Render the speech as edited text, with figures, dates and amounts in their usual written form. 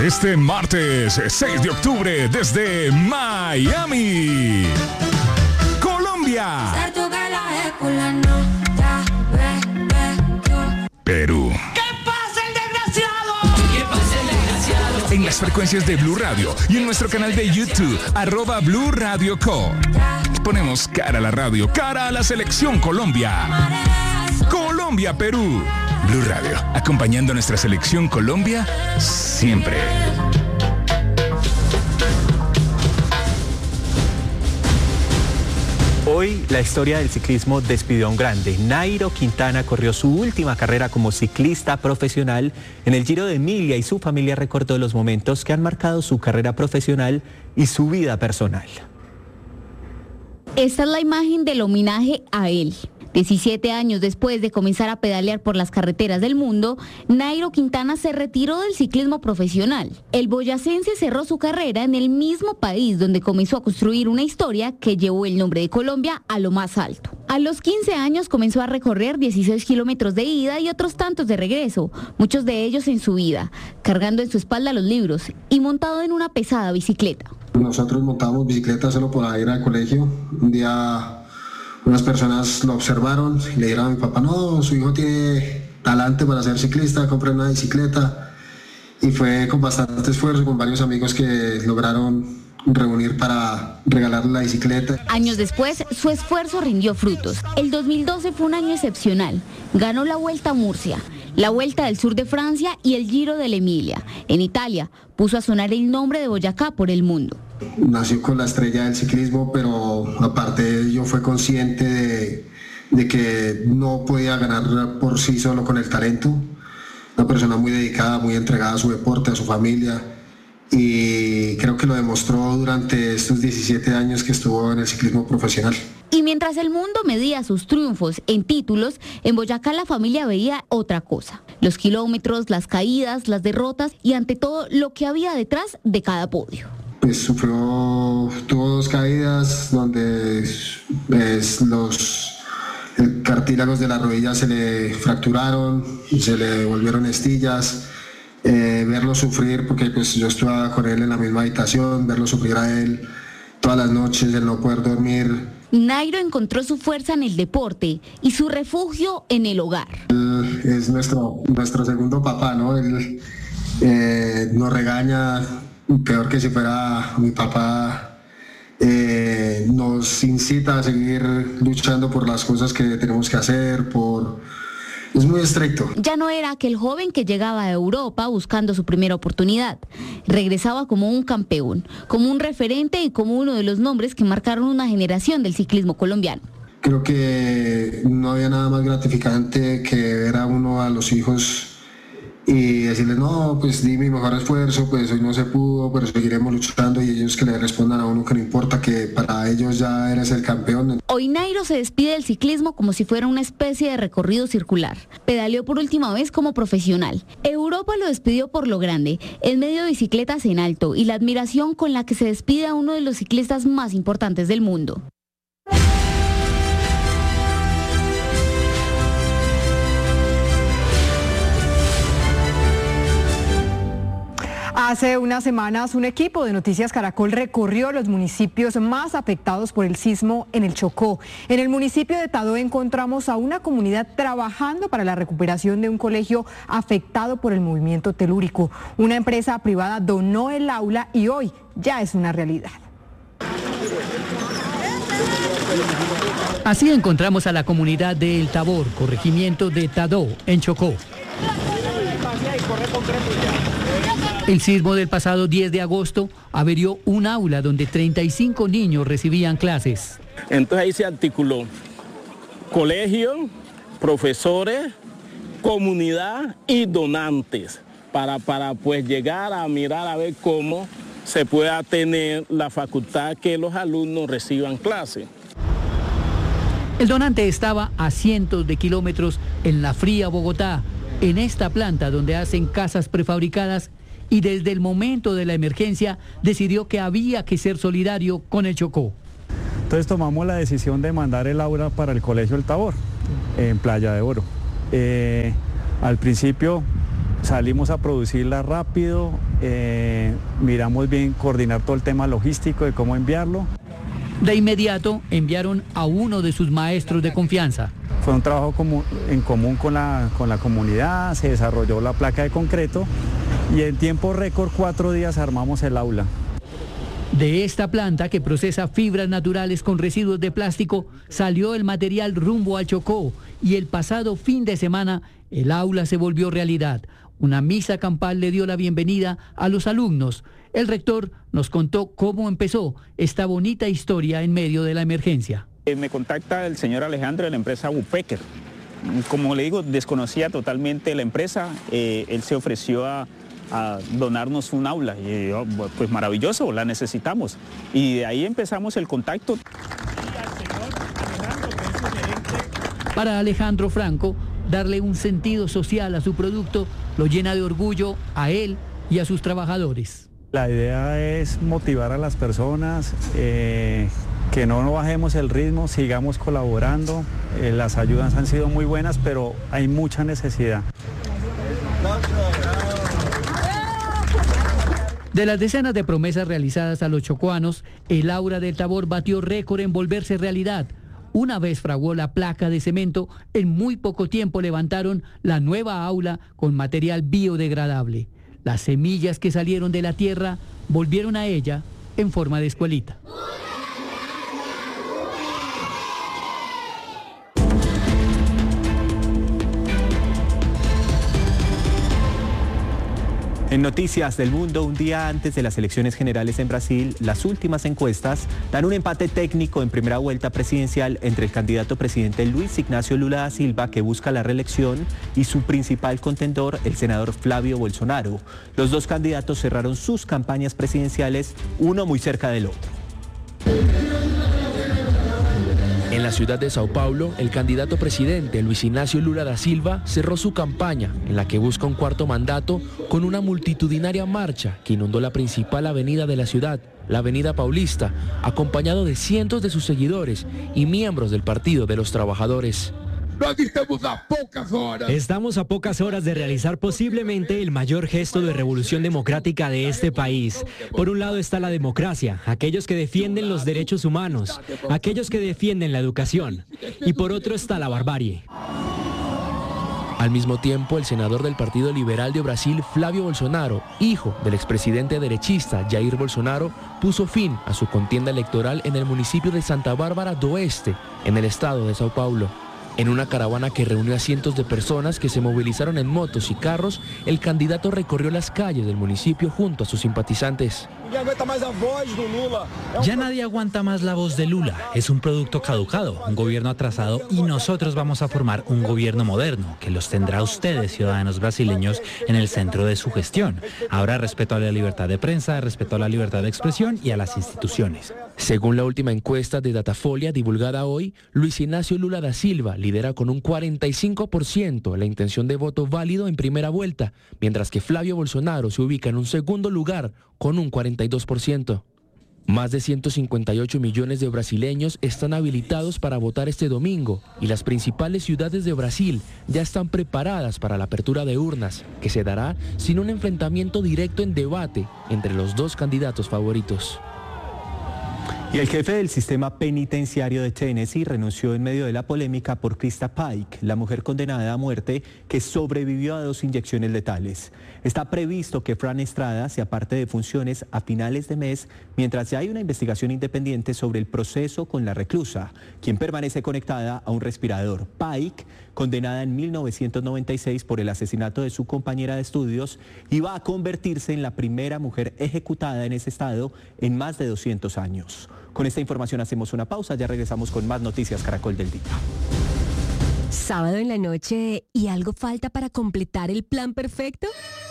Este martes 6 de octubre desde Miami, Colombia, Perú. ¿Qué pasa el desgraciado? ¿Qué pasa el desgraciado? En las frecuencias de Blue Radio y en nuestro canal de YouTube, @Blue Radio Co. Ponemos cara a la radio, cara a la selección Colombia. Colombia, Perú. Blue Radio, acompañando a nuestra selección Colombia siempre. Hoy la historia del ciclismo despidió a un grande. Nairo Quintana corrió su última carrera como ciclista profesional en el Giro de Emilia y su familia recordó los momentos que han marcado su carrera profesional y su vida personal. Esta es la imagen del homenaje a él. 17 años después de comenzar a pedalear por las carreteras del mundo, Nairo Quintana se retiró del ciclismo profesional. El boyacense cerró su carrera en el mismo país donde comenzó a construir una historia que llevó el nombre de Colombia a lo más alto. A los 15 años comenzó a recorrer 16 kilómetros de ida y otros tantos de regreso, muchos de ellos en su vida, cargando en su espalda los libros y montado en una pesada bicicleta. Nosotros montábamos bicicleta solo para ir al colegio. Un día unas personas lo observaron y le dijeron a mi papá, no, su hijo tiene talante para ser ciclista, compre una bicicleta. Y fue con bastante esfuerzo, con varios amigos que lograron reunir para regalarle la bicicleta. Años después, su esfuerzo rindió frutos. El 2012 fue un año excepcional. Ganó la Vuelta a Murcia, la Vuelta del Sur de Francia y el Giro de la Emilia. En Italia, puso a sonar el nombre de Boyacá por el mundo. Nació con la estrella del ciclismo, pero aparte de ello fue consciente de que no podía ganar por sí solo con el talento. Una persona muy dedicada, muy entregada a su deporte, a su familia, y creo que lo demostró durante estos 17 años que estuvo en el ciclismo profesional. Y mientras el mundo medía sus triunfos en títulos, en Boyacá la familia veía otra cosa. Los kilómetros, las caídas, las derrotas y ante todo lo que había detrás de cada podio. Pues tuvo 2 caídas donde los cartílagos de la rodilla se le fracturaron, se le volvieron estillas. Verlo sufrir, porque pues yo estaba con él en la misma habitación, verlo sufrir a él todas las noches, el no poder dormir. Nairo encontró su fuerza en el deporte y su refugio en el hogar. Él es nuestro segundo papá, ¿no? Él nos regaña, peor que si fuera mi papá, nos incita a seguir luchando por las cosas que tenemos que hacer, es muy estricto. Ya no era aquel joven que llegaba a Europa buscando su primera oportunidad. Regresaba como un campeón, como un referente y como uno de los nombres que marcaron una generación del ciclismo colombiano. Creo que no había nada más gratificante que ver a uno a los hijos y decirles, no, pues di mi mejor esfuerzo, pues hoy no se pudo, pero seguiremos luchando, y ellos que le respondan a uno que no importa, que para ellos ya eres el campeón. Hoy Nairo se despide del ciclismo como si fuera una especie de recorrido circular. Pedaleó por última vez como profesional. Europa lo despidió por lo grande, en medio de bicicletas en alto y la admiración con la que se despide a uno de los ciclistas más importantes del mundo. Hace unas semanas, un equipo de Noticias Caracol recorrió los municipios más afectados por el sismo en el Chocó. En el municipio de Tadó encontramos a una comunidad trabajando para la recuperación de un colegio afectado por el movimiento telúrico. Una empresa privada donó el aula y hoy ya es una realidad. Así encontramos a la comunidad de El Tabor, corregimiento de Tadó, en Chocó. El sismo del pasado 10 de agosto averió un aula donde 35 niños recibían clases. Entonces ahí se articuló colegio, profesores, comunidad y donantes para pues llegar a mirar a ver cómo se pueda tener la facultad que los alumnos reciban clases. El donante estaba a cientos de kilómetros en la fría Bogotá, en esta planta donde hacen casas prefabricadas, y desde el momento de la emergencia decidió que había que ser solidario con el Chocó. Entonces tomamos la decisión de mandar el aula para el Colegio El Tabor, en Playa de Oro. Al principio Salimos a producirla rápido, miramos bien coordinar todo el tema logístico de cómo enviarlo. De inmediato enviaron a uno de sus maestros de confianza. Fue un trabajo en común con la comunidad, se desarrolló la placa de concreto y en tiempo récord 4 días armamos el aula. De esta planta que procesa fibras naturales con residuos de plástico salió el material rumbo al Chocó y el pasado fin de semana el aula se volvió realidad. Una misa campal le dio la bienvenida a los alumnos. El rector nos contó cómo empezó esta bonita historia en medio de la emergencia. Me contacta el señor Alejandro de la empresa Wupeker. Como le digo, desconocía totalmente la empresa. Él se ofreció a donarnos un aula y yo, pues maravilloso, la necesitamos. Y de ahí empezamos el contacto. Para Alejandro Franco, darle un sentido social a su producto lo llena de orgullo a él y a sus trabajadores. La idea es motivar a las personas, que no bajemos el ritmo, sigamos colaborando. Las ayudas han sido muy buenas, pero hay mucha necesidad. De las decenas de promesas realizadas a los chocuanos, el aula del Tabor batió récord en volverse realidad. Una vez fraguó la placa de cemento, en muy poco tiempo levantaron la nueva aula con material biodegradable. Las semillas que salieron de la tierra volvieron a ella en forma de escuelita. En Noticias del Mundo, un día antes de las elecciones generales en Brasil, las últimas encuestas dan un empate técnico en primera vuelta presidencial entre el candidato presidente Luis Ignacio Lula da Silva, que busca la reelección, y su principal contendor, el senador Flavio Bolsonaro. Los dos candidatos cerraron sus campañas presidenciales, uno muy cerca del otro. En la ciudad de Sao Paulo, el candidato presidente Luis Ignacio Lula da Silva cerró su campaña, en la que busca un cuarto mandato, con una multitudinaria marcha que inundó la principal avenida de la ciudad, la Avenida Paulista, acompañado de cientos de sus seguidores y miembros del Partido de los Trabajadores. Estamos a pocas horas de realizar posiblemente el mayor gesto de revolución democrática de este país. Por un lado está la democracia, aquellos que defienden los derechos humanos, aquellos que defienden la educación, y por otro está la barbarie. Al mismo tiempo, el senador del Partido Liberal de Brasil, Flavio Bolsonaro, hijo del expresidente derechista Jair Bolsonaro, puso fin a su contienda electoral en el municipio de Santa Bárbara do Oeste, en el estado de Sao Paulo. En una caravana que reunió a cientos de personas que se movilizaron en motos y carros, el candidato recorrió las calles del municipio junto a sus simpatizantes. Ya nadie aguanta más la voz de Lula. Es un producto caducado, un gobierno atrasado, y nosotros vamos a formar un gobierno moderno que los tendrá a ustedes, ciudadanos brasileños, en el centro de su gestión. Habrá respeto a la libertad de prensa, respeto a la libertad de expresión y a las instituciones. Según la última encuesta de Datafolia divulgada hoy, Luis Ignacio Lula da Silva lidera con un 45% la intención de voto válido en primera vuelta, mientras que Flavio Bolsonaro se ubica en un segundo lugar con un 42%. Más de 158 millones de brasileños están habilitados para votar este domingo y las principales ciudades de Brasil ya están preparadas para la apertura de urnas, que se dará sin un enfrentamiento directo en debate entre los dos candidatos favoritos. Y el jefe del sistema penitenciario de Tennessee renunció en medio de la polémica por Krista Pike, la mujer condenada a muerte que sobrevivió a 2 inyecciones letales. Está previsto que Fran Estrada se aparte de funciones a finales de mes, mientras ya hay una investigación independiente sobre el proceso con la reclusa, quien permanece conectada a un respirador. Pike, condenada en 1996 por el asesinato de su compañera de estudios, iba a convertirse en la primera mujer ejecutada en ese estado en más de 200 años. Con esta información hacemos una pausa, ya regresamos con más Noticias Caracol del Día. Sábado en la noche, ¿y algo falta para completar el plan perfecto?